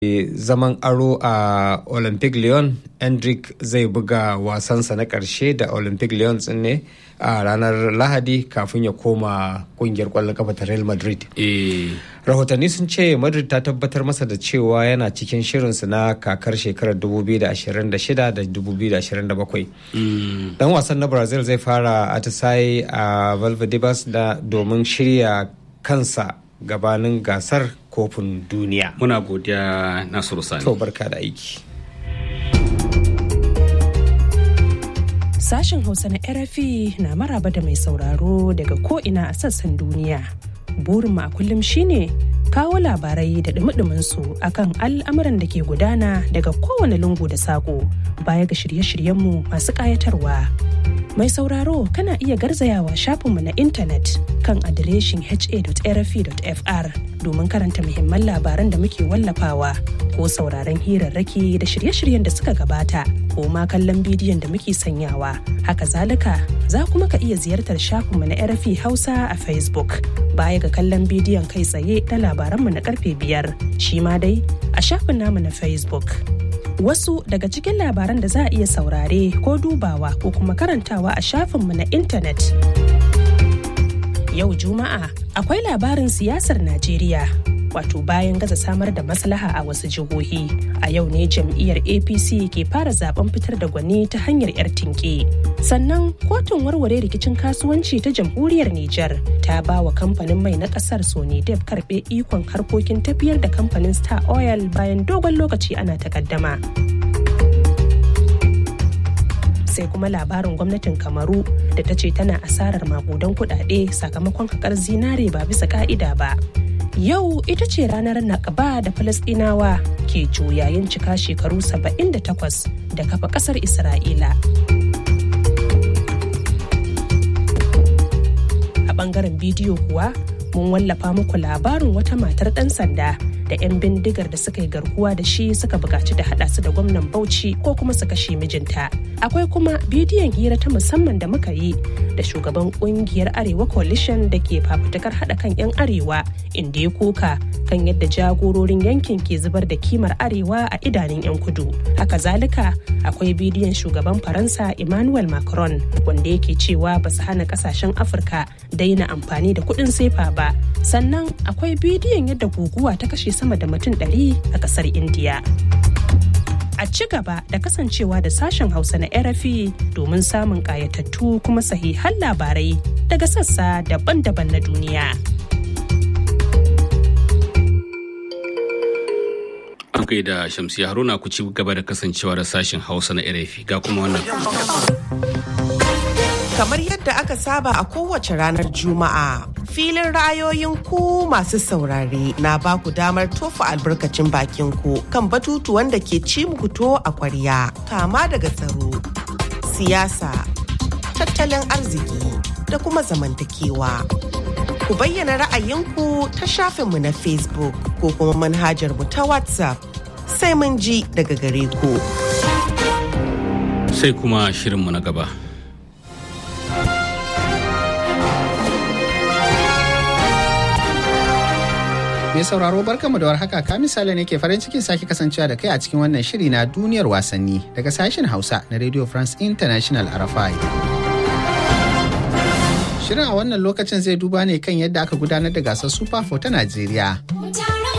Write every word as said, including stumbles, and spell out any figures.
zaman aro a Olympic Lyon. Endrick zai buga wasansa na ƙarshe da Olympic Lyon ne a ranar Lahadi kafin ya koma kungiyar ƙwallon kafa ta Real Madrid. Rahotanni sun ce Madrid ta tabbatar masa da cewa yana cikin shirinsu na kakar shekarar dubu biyu da ashirin da shida da dubu biyu da ashirin da bakwai. Dan wasan na Brazil zai fara atisaye a Valdebebas da domin shirya kansa gabanin gasar kofin duniya. Muna godiya Nasiru Sani. To barka da aiki. Sashen Hausa na R F I na maraba da mai sauraro daga ko'ina a sassan duniya. Burinmu a kullum shine kawo labarai da dumi su akan al'amuran da ke gudana daga kowane lungu da saƙo baya ga shirye-shiryenmu masu ƙayatarwa. Mai sauraro kana iya garzayawa shafinmu na intanet kan adireshin h a dot r f i dot f r domin karanta muhimman labaran da muke wallafawa ko sauraron hirarraki da shirye-shiryen da suka gabata ko ma kallon bidiyon da muke sanyawa. Haka zalika za kuma ka iya ziyartar shafinmu na R F I Hausa a Facebook baya ga kallon bidiyon kai tsaye na labaranmu na karfe biyar shi ma dai a shafin namu na Facebook. Wasu daga cikin labaran da za a iya saurare ko dubawa ko kuma karantawa a shafinmu na intanet. Yau Juma'a akwai labarin siyasar Najeriya, wato bayan gaza samar da maslaha a wasu jihohi. A yau ne jam'iyyar A P C ke fara zaben fitar da gwani ta hanyar 'yar tinke. Sannan kotun warware rikicin kasuwanci ta jamhuriyar Nijar ta ba wa kamfanin mai na kasar Sonidep karbe ikon harkokin tafiyar da kamfanin Star Oil bayan dogon lokaci ana takaddama. Sai kuma labarin gwamnatin Kamaru da ta ce tana asarar makudan kudade sakamakon hakar zinare ba bisa ka'ida ba. Yau ita ce ranar Nakba da Falasɗinawa ke juyayin cika shekaru saba'in da takwas da kafa ƙasar Isra'ila. A ɓangaren bidiyo kuwa mun wallafa muku labarin wata matar ɗan sanda da 'yan bindigar da suka yi garkuwa da shi suka buƙaci da haɗa su da gwamnan Bauchi ko kuma su kashe mijinta. Akwai kuma bidiyon hira ta musamman da muka yi da shugaban kungiyar Arewa Coalition da ke fafutukar haɗa kan 'yan Arewa inda ya koka kan yadda jagororin yankin ke zubar da kimar Arewa a idanun 'yan kudu. Haka zalika akwai bidiyon shugaban Faransa Emmanuel Macron wanda yake cewa ba su hana kasashen Afirka daina amfani da kuɗin sefa ba. Sannan akwai bidiyon yadda guguwa ta kashe sama da mutum ɗari a ƙasar Indiya. A ci gaba da kasancewa da sashen Hausa na R F I domin samun ƙayatattu kuma sahihan labarai daga sassa daban-daban na duniya. An kai da Shamsiya Haruna ku ci gaba da kasancewa da sashen Hausa na R F I ga kuma wannan. Kamar yadda aka saba a kowace ranar Juma'a, filin ra'ayoyin ku masu saurare na ba ku damar tofa albarkacin bakin ku kan batutuwan da ke ci muku to a kwarya, kama daga tsaro, siyasa, tattalin arziki da kuma zamantakewa. Ku bayyana ra'ayinku ta shafinmu na Facebook ko kuma manhajar mu ta WhatsApp. Sai mun ji daga gare ku. Sai kuma shirinmu na gaba. Mai sauraro barkanmu da warhaka, ka misali ne ke farin cikin sake kasancewa da kai a cikin wannan shiri na duniyar wasanni daga sashen Hausa na Radio France International R F I. Shirin a wannan lokacin zai duba ne kan yadda aka gudanar da gasar Super four ta Najeriya.